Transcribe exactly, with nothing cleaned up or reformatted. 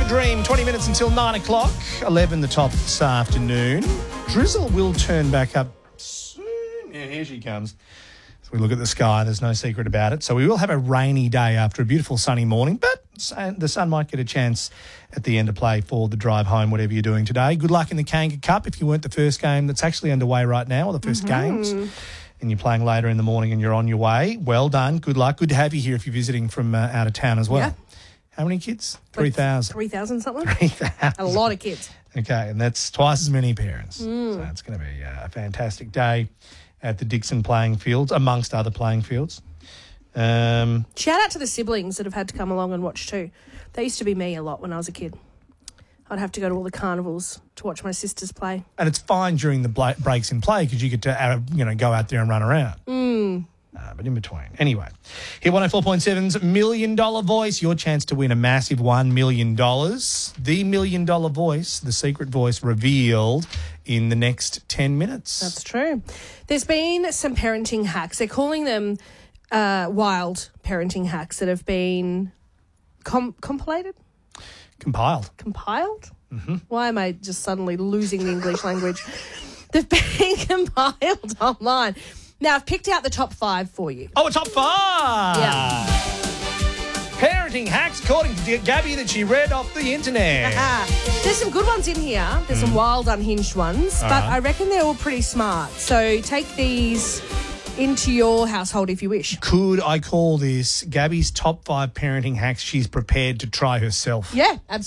Dream, twenty minutes until nine o'clock, eleven the top this afternoon. Drizzle will turn back up soon. Yeah, here she comes. So we look at the sky, there's no secret about it. So we will have a rainy day after a beautiful sunny morning, but the sun might get a chance at the end to play for the drive home, whatever you're doing today. Good luck in the Kanga Cup if you weren't the first game that's actually underway right now, or the first Mm-hmm. games, and you're playing later in the morning and you're on your way. Well done. Good luck. Good to have you here if you're visiting from uh, out of town as well. Yeah. How many kids? three thousand. three thousand something? three thousand. A lot of kids. Okay, and that's twice as many parents. Mm. So it's going to be uh, a fantastic day at the Dixon playing fields, amongst other playing fields. Um, Shout out to the siblings that have had to come along and watch too. That used to be me a lot when I was a kid. I'd have to go to all the carnivals to watch my sisters play. and it's fine during the bla- breaks in play because you get to uh, you know go out there and run around. Mm. Uh, but in between. Anyway, here one oh four point seven's Million Dollar Voice, your chance to win a massive one million dollars. The Million Dollar Voice, the secret voice revealed in the next ten minutes. That's true. There's been some parenting hacks. They're calling them uh, wild parenting hacks that have been com- compilated? Compiled. Compiled? Mm-hmm. Why am I just suddenly losing the English language? They've been compiled online. Now, I've picked out the top five for you. Oh, a top five! Yeah. Parenting hacks according to Gabby that she read off the internet. Ah, there's some good ones in here. There's some wild, unhinged ones, but Uh-huh. I reckon they're all pretty smart. So take these into your household if you wish. Could I call this Gabby's top five parenting hacks she's prepared to try herself? Yeah, absolutely.